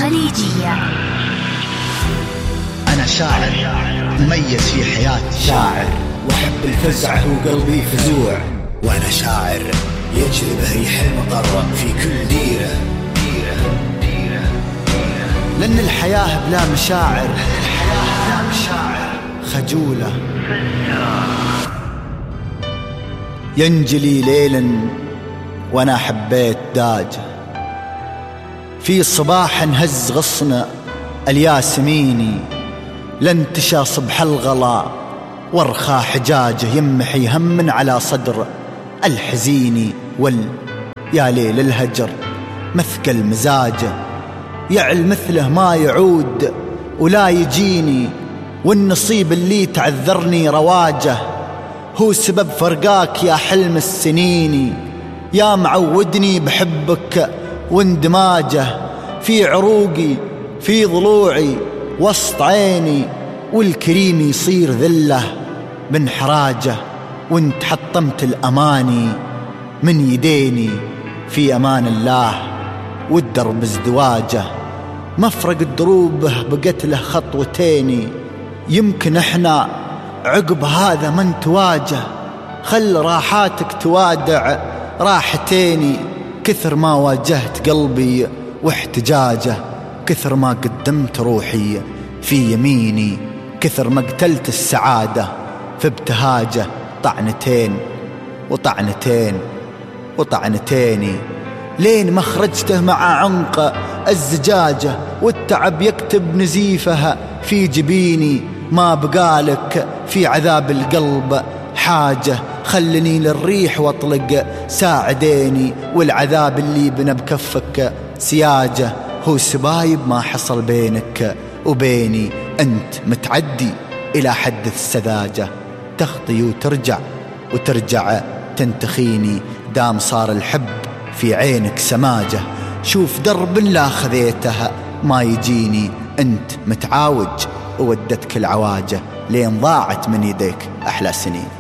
الخليجية. أنا شاعر مميز في حياتي، شاعر وحب الفزعة وقلبي فزوع، وأنا شاعر يجري به ريح المطر في كل ديرة. لأن الحياة بلا مشاعر خجولة. ينجلي ليل وأنا حبيت داجة، في صباح هز غصن الياسميني، لانتشى صبح الغلا وارخى حجاجه، يمحي هم على صدر الحزيني. يا ليل الهجر مثقل مزاجه، يعل مثله ما يعود ولا يجيني، والنصيب اللي تعذرني رواجه، هو سبب فرقاك يا حلم السنيني. يا معودني بحبك واندماجه في عروقي في ضلوعي وسط عيني، والكريم يصير ذله بانحراجه، وانت حطمت الأماني من يديني. في أمان الله والدرب ازدواجه، مفرق الدروب بقت له خطوتين، يمكن احنا عقب هذا من تواجه. خل راحاتك توادع راحتيني، كثر ما واجهت قلبي واحتجاجه، كثر ما قدمت روحي في يميني، كثر ما قتلت السعادة في ابتهاجه. طعنتين وطعنتين وطعنتيني، لين ما خرجته مع عنق الزجاجة، والتعب يكتب نزيفها في جبيني. ما بقالك في عذاب القلب حاجة، خلني للريح واطلق ساعديني، والعذاب اللي بنا بكفك سياجة، هو سبايب ما حصل بينك وبيني. أنت متعدي إلى حد السذاجة، تخطي وترجع تنتخيني، دام صار الحب في عينك سماجة. شوف درب لا خذيتها ما يجيني، أنت متعاوج وودتك العواجة، لين ضاعت من يديك أحلى سنين.